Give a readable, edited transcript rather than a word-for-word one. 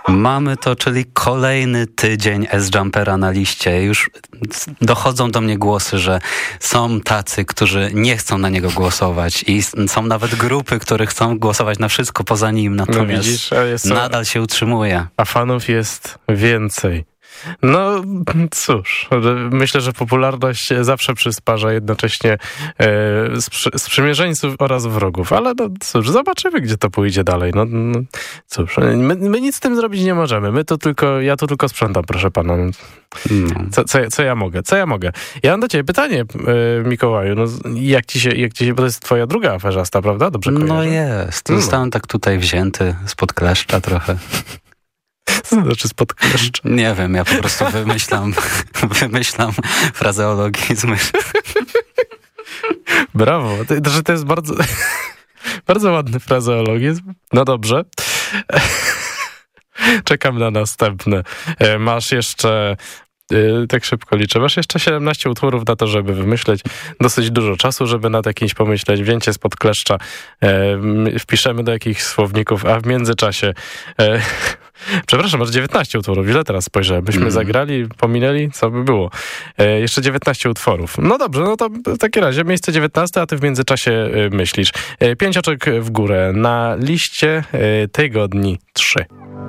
Mamy to, czyli kolejny tydzień S-Jumpera na liście. Już dochodzą do mnie głosy, że są tacy, którzy nie chcą na niego głosować i są nawet grupy, które chcą głosować na wszystko poza nim, natomiast nadal się utrzymuje. A fanów jest więcej. No cóż, myślę, że popularność zawsze przysparza jednocześnie sprzymierzeńców oraz wrogów, ale no cóż, zobaczymy, gdzie to pójdzie dalej. No cóż, my nic z tym zrobić nie możemy, ja to tylko sprzątam, proszę pana. Co ja mogę? Ja mam do ciebie pytanie, Mikołaju, no jak ci się, bo to jest twoja druga aferzasta, prawda? Dobrze kojarzę? No jest, zostałem tak tutaj wzięty spod kleszcza trochę. Co to znaczy spod kleszcza? Nie wiem, ja po prostu wymyślam frazeologizmy. Brawo, to jest bardzo, bardzo ładny frazeologizm. No dobrze. Czekam na następne. Masz jeszcze... Tak szybko liczę. Masz jeszcze 17 utworów na to, żeby wymyśleć. Dosyć dużo czasu, żeby nad jakimś pomyśleć. Wzięcie spod kleszcza wpiszemy do jakichś słowników, a w międzyczasie przepraszam, masz 19 utworów. Ile teraz spojrzałem? Byśmy zagrali, pominęli? Co by było? Jeszcze 19 utworów. No dobrze, no to w takim razie miejsce 19, a ty w międzyczasie myślisz. 5 oczek w górę. Na liście tygodni 3.